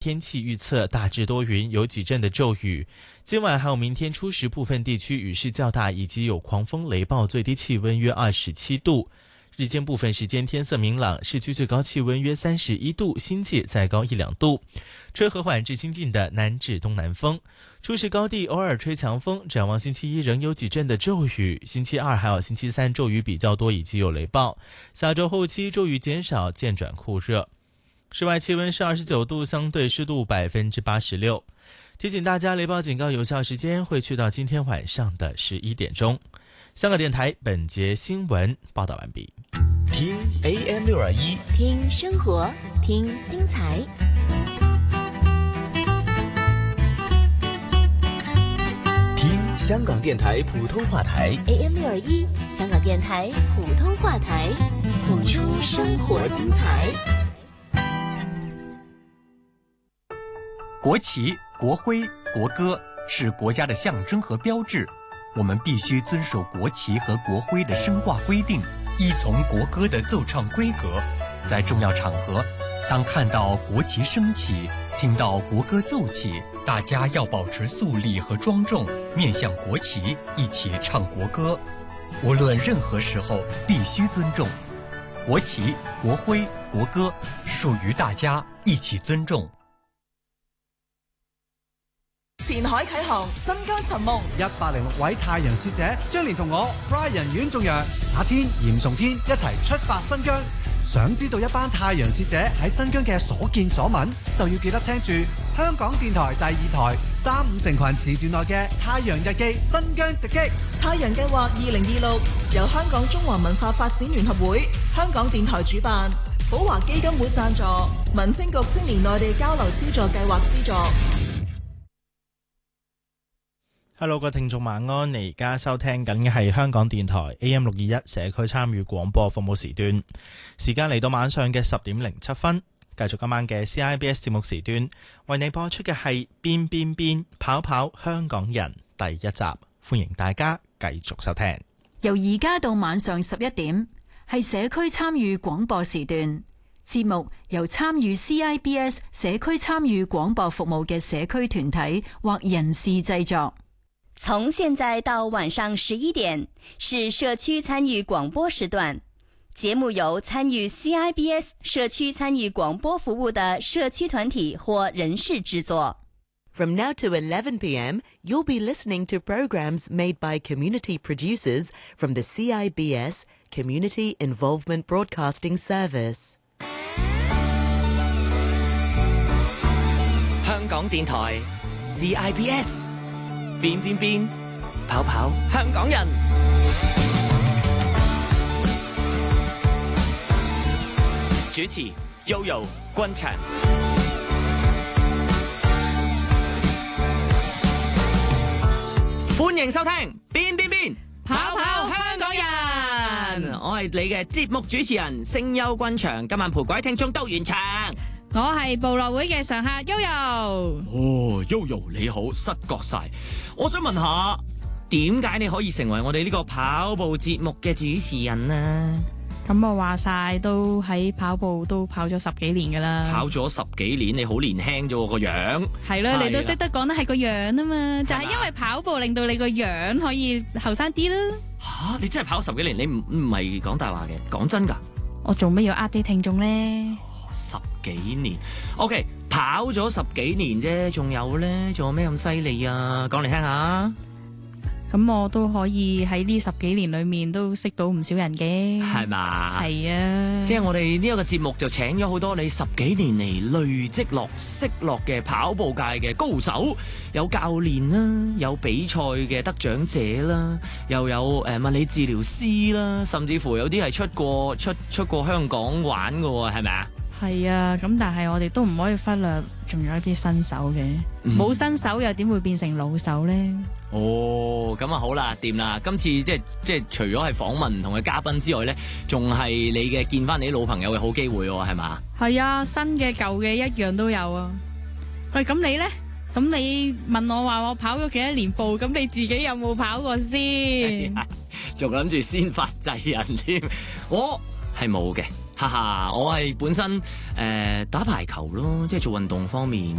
天气预测大致多云，有几阵的骤雨。今晚还有明天初时部分地区雨势较大，以及有狂风雷暴，最低气温约27度。日间部分时间天色明朗，市区最高气温约31度，新界再高1-2度，吹和缓至清劲的南至东南风。初时高地偶尔吹强风，展望星期一仍有几阵的骤雨，星期二还有星期三骤雨比较多，以及有雷暴。下周后期骤雨减少，渐转酷热。室外气温是29度，相对湿度86%。提醒大家，雷暴警告有效时间会去到今天晚上的11点钟。香港电台本节新闻报道完毕。 听 AM621， 听生活，听精彩。 听香港电台普通话台 AM621，香港电台普通话台，谱出生活精彩。 国旗、国徽、国歌是国家的象征和标志，我们必须遵守国旗和国徽的升挂规定，依从国歌的奏唱规格。在重要场合，当看到国旗升起，听到国歌奏起，大家要保持肃立和庄重，面向国旗，一起唱国歌。无论任何时候，必须尊重国旗、国徽、国歌，属于大家，一起尊重。 前海啟航，新疆尋夢 ，106位太陽使者將連同我 Brian 阮仲陽、阿天、嚴崇天一齊出發新疆。想知道一班太陽使者喺新疆嘅所見所聞，就要記得聽住香港電台第2台3、5成群時段內嘅《太陽日記》新疆直擊。 太陽計劃2026由香港中華文化發展聯合會、香港電台主辦，寶華基金會贊助，民政局青年內地交流資助計劃資助。 Hello， 各位聽眾晚安，你而家收聽緊嘅係香港電台 AM621 社區參與廣播服務時段，時間嚟到晚上嘅10點07分，繼續今晚嘅 CIBS 節目時段，為你播出嘅係邊邊邊跑跑香港人第1集，歡迎大家繼續收聽。 由而家到晚上11點，係社區參與廣播時段，節目由參與 CIBS 社區參與廣播服務嘅社區團體或人士製作。 從現在到晚上11點是社區參與廣播時段，節目由參與 CIBS 社區參與廣播服務的社區團體或人士製作。 From now to 11 p.m., you'll be listening to programs made by community producers from the CIBS Community Involvement Broadcasting Service. 香港電台 CIBS， 邊邊邊跑跑香港人。主持 Yoyo 君祥。歡迎收聽邊邊邊跑跑香港人，我係你嘅節目主持人聲優君祥，今晚陪各位聽眾鬥完場。 我係部落會嘅常客 Yoyo。 哦 ，Yoyo 你好，失覺晒。我想問下，點解你可以成為我哋呢個跑步節目嘅主持人呢？ 咁我話晒都喺跑步都跑咗10幾年噶啦。 跑咗10幾年，你好年輕啫個樣。 係啦，你都識得講得係個樣啊嘛，就係因為跑步令到你個樣可以後生啲啦。 吓，你真係跑10幾年，你唔係講大話嘅，講真噶。 我做咩要呃啲聽眾呢 ？10幾年 ，OK， 跑咗10幾年啫，仲有咧，仲有咩咁犀利啊？講嚟聽下。 咁我都可以喺呢10幾年裏面都識到唔少人嘅， 係嘛？ 係啊， 即係我哋呢一個節目就請咗好多你10幾年嚟累積落識落嘅跑步界嘅高手，有教練啦，有比賽嘅得獎者啦，又有物理治療師啦，甚至乎有啲係出過香港玩㗎喎，係咪啊？ 係啊，咁但係我哋都唔可以忽略，仲有一啲新手嘅，冇新手又點會變成老手呢？ 哦，咁啊好啦，掂啦！今次即係除咗係訪問唔同嘅嘉賓之外呢，仲係你嘅見翻你啲老朋友嘅好機會喎，係嘛？係啊，新嘅舊嘅一樣都有啊。喂，咁你呢？咁你問我話我跑咗幾多年步，咁你自己有冇跑過先？ 仲諗住先發制人添，我係冇嘅。 哈哈，我係本身打排球咯，即係做運動方面